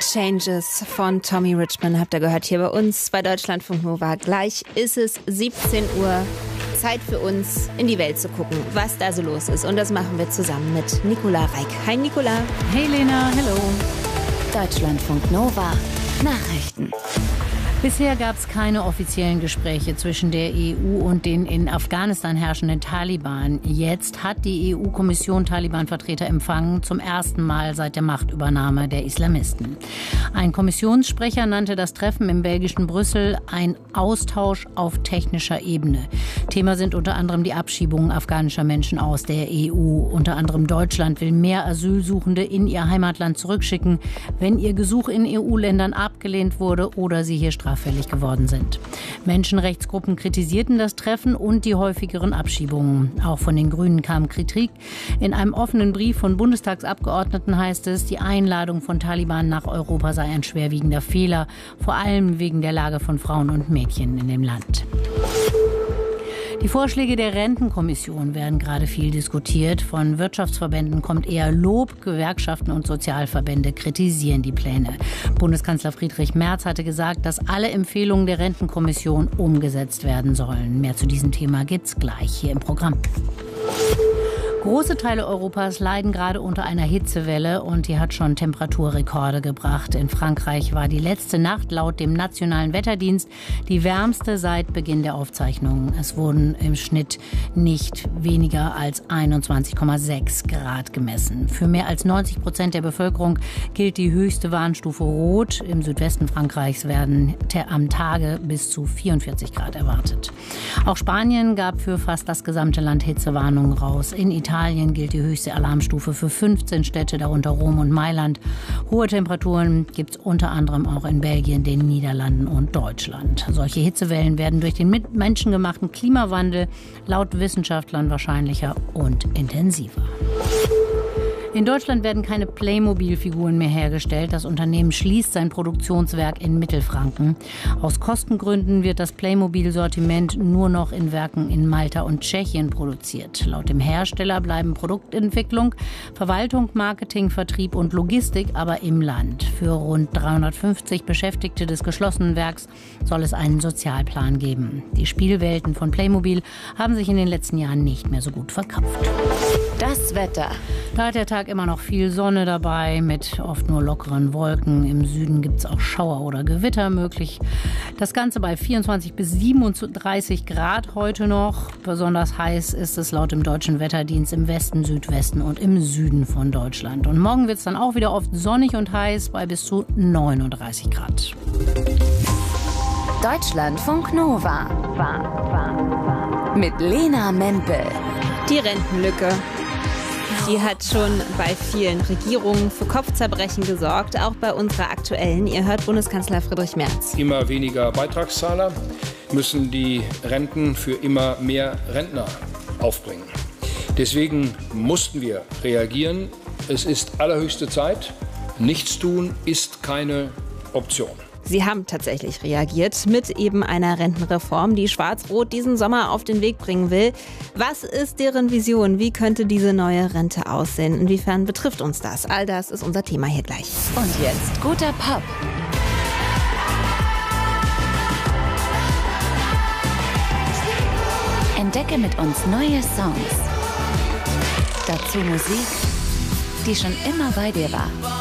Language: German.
Changes von Tommy Richman habt ihr gehört hier bei uns bei Deutschlandfunk Nova. Gleich ist es 17 Uhr. Zeit für uns, in die Welt zu gucken, was da so los ist. Und das machen wir zusammen mit Nicola Reik. Hi Nicola. Hey Lena, hello. Deutschlandfunk Nova. Nachrichten. Bisher gab es keine offiziellen Gespräche zwischen der EU und den in Afghanistan herrschenden Taliban. Jetzt hat die EU-Kommission Taliban-Vertreter empfangen, zum ersten Mal seit der Machtübernahme der Islamisten. Ein Kommissionssprecher nannte das Treffen im belgischen Brüssel ein Austausch auf technischer Ebene. Thema sind unter anderem die Abschiebungen afghanischer Menschen aus der EU. Unter anderem Deutschland will mehr Asylsuchende in ihr Heimatland zurückschicken, wenn ihr Gesuch in EU-Ländern abgelehnt wurde oder sie hier straffällig geworden sind. Menschenrechtsgruppen kritisierten das Treffen und die häufigeren Abschiebungen. Auch von den Grünen kam Kritik. In einem offenen Brief von Bundestagsabgeordneten heißt es, die Einladung von Taliban nach Europa sei ein schwerwiegender Fehler, vor allem wegen der Lage von Frauen und Mädchen in dem Land. Die Vorschläge der Rentenkommission werden gerade viel diskutiert. Von Wirtschaftsverbänden kommt eher Lob. Gewerkschaften und Sozialverbände kritisieren die Pläne. Bundeskanzler Friedrich Merz hatte gesagt, dass alle Empfehlungen der Rentenkommission umgesetzt werden sollen. Mehr zu diesem Thema gibt's gleich hier im Programm. Große Teile Europas leiden gerade unter einer Hitzewelle und die hat schon Temperaturrekorde gebracht. In Frankreich war die letzte Nacht laut dem Nationalen Wetterdienst die wärmste seit Beginn der Aufzeichnungen. Es wurden im Schnitt nicht weniger als 21,6 Grad gemessen. Für mehr als 90% der Bevölkerung gilt die höchste Warnstufe Rot. Im Südwesten Frankreichs werden am Tage bis zu 44 Grad erwartet. Auch Spanien gab für fast das gesamte Land Hitzewarnungen raus. In Italien gilt die höchste Alarmstufe für 15 Städte, darunter Rom und Mailand. Hohe Temperaturen gibt es unter anderem auch in Belgien, den Niederlanden und Deutschland. Solche Hitzewellen werden durch den menschengemachten Klimawandel laut Wissenschaftlern wahrscheinlicher und intensiver. In Deutschland werden keine Playmobil-Figuren mehr hergestellt. Das Unternehmen schließt sein Produktionswerk in Mittelfranken. Aus Kostengründen wird das Playmobil-Sortiment nur noch in Werken in Malta und Tschechien produziert. Laut dem Hersteller bleiben Produktentwicklung, Verwaltung, Marketing, Vertrieb und Logistik aber im Land. Für rund 350 Beschäftigte des geschlossenen Werks soll es einen Sozialplan geben. Die Spielwelten von Playmobil haben sich in den letzten Jahren nicht mehr so gut verkauft. Das Wetter. Da hat der Tag immer noch viel Sonne dabei, mit oft nur lockeren Wolken. Im Süden gibt es auch Schauer oder Gewitter möglich. Das Ganze bei 24 bis 37 Grad heute noch. Besonders heiß ist es laut dem Deutschen Wetterdienst im Westen, Südwesten und im Süden von Deutschland. Und morgen wird es dann auch wieder oft sonnig und heiß bei bis zu 39 Grad. Deutschlandfunk Nova. Mit Lena Mempel. Die Rentenlücke. Die hat schon bei vielen Regierungen für Kopfzerbrechen gesorgt, auch bei unserer aktuellen. Ihr hört Bundeskanzler Friedrich Merz. Immer weniger Beitragszahler müssen die Renten für immer mehr Rentner aufbringen. Deswegen mussten wir reagieren. Es ist allerhöchste Zeit. Nichts tun ist keine Option. Sie haben tatsächlich reagiert mit eben einer Rentenreform, die Schwarz-Rot diesen Sommer auf den Weg bringen will. Was ist deren Vision? Wie könnte diese neue Rente aussehen? Inwiefern betrifft uns das? All das ist unser Thema hier gleich. Und jetzt guter Pop. Entdecke mit uns neue Songs. Dazu Musik, die schon immer bei dir war.